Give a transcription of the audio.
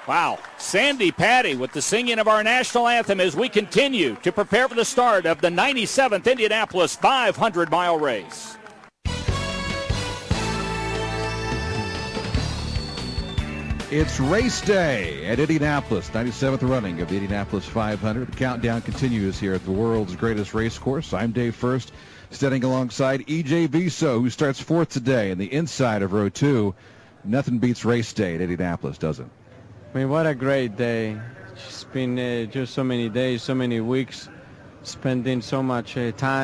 Wow. Sandy Patty with the singing of our national anthem as we continue to prepare for the start of the 97th Indianapolis 500-mile race. It's race day at Indianapolis, 97th running of the Indianapolis 500. The countdown continues here at the world's greatest race course. I'm Dave First, standing alongside E.J. Viso, who starts fourth today in the inside of row 2. Nothing beats race day at Indianapolis, does it? I mean, what a great day. It's been just so many days, so many weeks, spending so much time